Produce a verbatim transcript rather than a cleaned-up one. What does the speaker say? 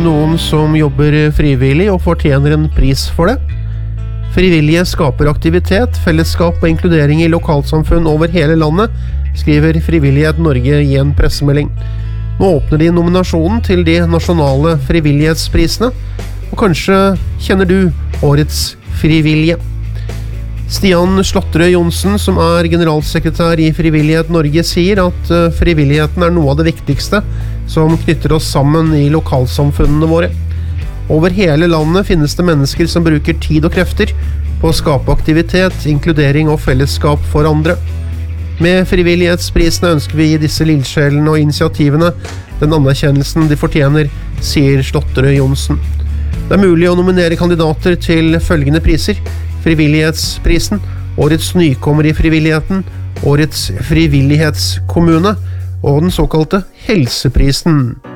Noen som jobber frivillig og fortjener en pris for det. Frivillige skaper aktivitet, fellesskap og inkludering i lokalsamfunn over hele landet, skriver Frivillighet Norge i en pressemelding. Nå åpner de nominasjonen til de nasjonale frivillighetsprisene, og kanskje kjenner du årets frivillige. Stian Slåtterøy Johnsen, som er generalsekretær i Frivillighet Norge, sier at frivilligheten er noe av det viktigste som knytter oss sammen i lokalsamfunnene våre. Over hele landet finnes det mennesker som bruker tid og krefter på å skape aktivitet, inkludering og fellesskap for andre. Med frivillighetsprisene ønsker vi å gi disse lillsjelene og initiativene den anerkjennelsen de fortjener, sier Slåtterøy Johnsen. Det er mulig å nominere kandidater til følgende priser: Frivillighetsprisen, Årets nykommer i frivilligheten, Årets frivillighetskommune og den såkalte Helseprisen.